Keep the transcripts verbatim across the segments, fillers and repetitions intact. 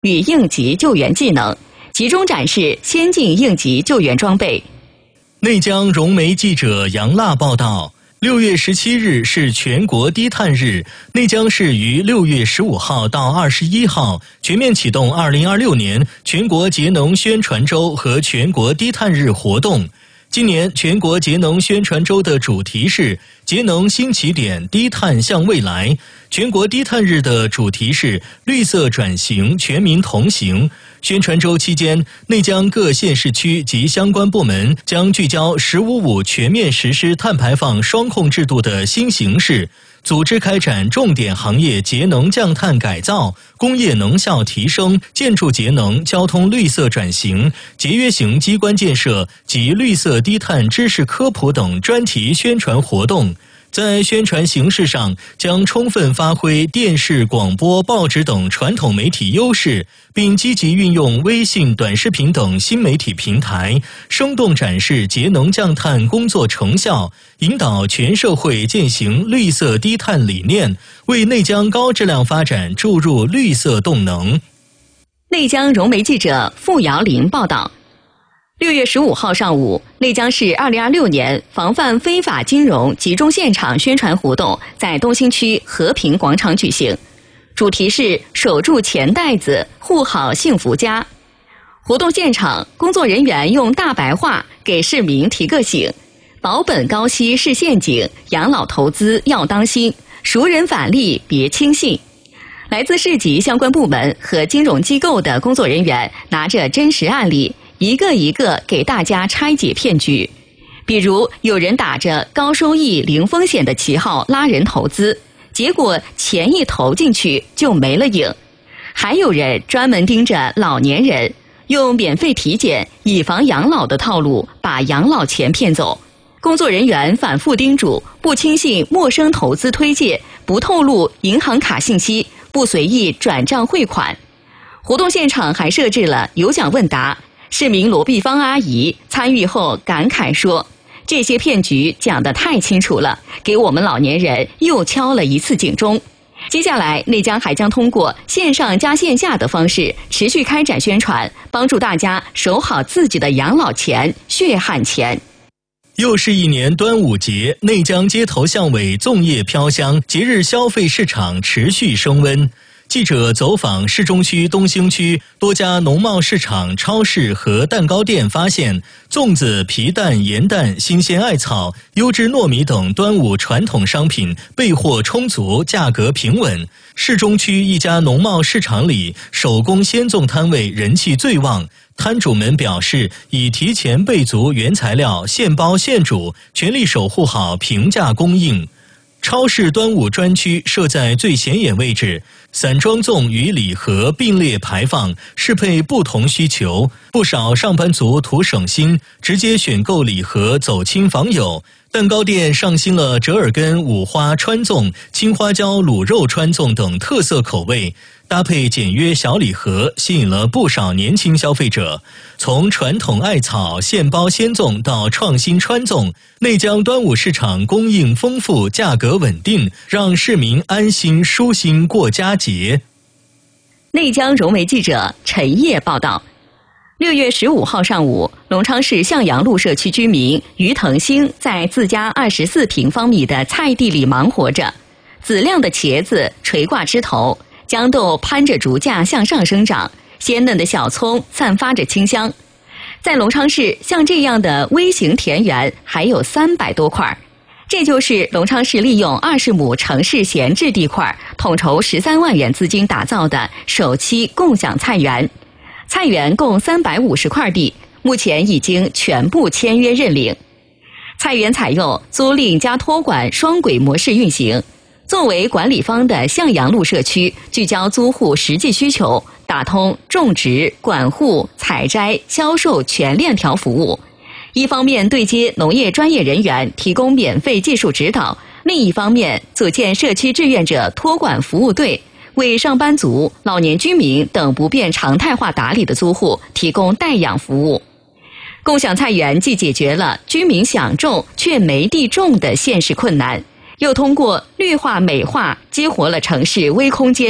与应急救援技能，集中展示先进应急救援装备。 内江融媒记者杨腊报道，六月十七日是全国低碳日，内江市于六月十五号到二十一号全面启动二零二六年全国节能宣传周和全国低碳日活动。今年全国节能宣传周的主题是节能新起点，低碳向未来。全国低碳日的主题是绿色转型，全民同行。宣传周期间，内江各县市区及相关部门将聚焦“十五五”全面实施碳排放双控制度的新形势，组织开展重点行业节能降碳改造、工业能效提升、建筑节能、交通绿色转型、节约型机关建设及绿色低碳知识科普等专题宣传活动。在宣传形式上，将充分发挥电视、广播、报纸等传统媒体优势，并积极运用微信、短视频等新媒体平台，生动展示节能降碳工作成效，引导全社会践行绿色低碳理念，为内江高质量发展注入绿色动能。 内江融媒记者付瑶林报道。六月十五号上午，内江市二零二六年防范非法金融集中现场宣传活动在东兴区和平广场举行，主题是守住钱袋子，护好幸福家。活动现场，工作人员用大白话给市民提个醒：保本高息是陷阱，养老投资要当心，熟人返利别轻信。来自市级相关部门和金融机构的工作人员拿着真实案例，一个一个给大家拆解骗局。比如有人打着高收益零风险的旗号拉人投资，结果钱一投进去就没了影。还有人专门盯着老年人，用免费体检以防养老的套路把养老钱骗走。工作人员反复叮嘱不轻信陌生投资推介，不透露银行卡信息，不随意转账汇款。活动现场还设置了有奖问答，市民罗碧芳阿姨参与后感慨说：“这些骗局讲得太清楚了，给我们老年人又敲了一次警钟。”接下来，内江还将通过线上加线下的方式持续开展宣传，帮助大家守好自己的养老钱、血汗钱。 又是一年端午节，内江街头巷尾粽叶飘香，节日消费市场持续升温。记者走访市中区东兴区多家农贸市场、超市和蛋糕店，发现粽子、皮蛋、盐蛋、新鲜艾草、优质糯米等端午传统商品备货充足，价格平稳。市中区一家农贸市场里，手工鲜粽摊位人气最旺。摊主们表示，已提前备足原材料，现包现煮，全力守护好平价供应。超市端午专区设在最显眼位置，散装粽与礼盒并列排放，适配不同需求。不少上班族图省心，直接选购礼盒走亲访友。蛋糕店上新了折耳根五花川粽、青花椒卤肉川粽等特色口味，搭配简约小礼盒，吸引了不少年轻消费者。从传统艾草、现包鲜粽到创新川粽，内江端午市场供应丰富，价格稳定，让市民安心舒心过佳节。 内江融媒记者陈烨报道。六月十五号上午，隆昌市向阳路社区居民于腾兴在自家二十四平方米的菜地里忙活着，紫亮的茄子垂挂枝头，豇豆攀着竹架向上生长，鲜嫩的小葱散发着清香。在隆昌市，像这样的微型田园还有三百多块，这就是隆昌市利用二十亩城市闲置地块，统筹十三万元资金打造的首期共享菜园。菜园共三百五十块地，目前已经全部签约认领。菜园采用租赁加托管双轨模式运行。作为管理方的向阳路社区，聚焦租户实际需求，打通种植、管护、采摘、销售全链条服务。一方面对接农业专业人员，提供免费技术指导；另一方面组建社区志愿者托管服务队，为上班族、老年居民等不便常态化打理的租户提供代养服务。共享菜园既解决了居民想种却没地种的现实困难，又通过绿化美化激活了城市微空间，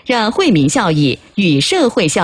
让惠民效益与社会效益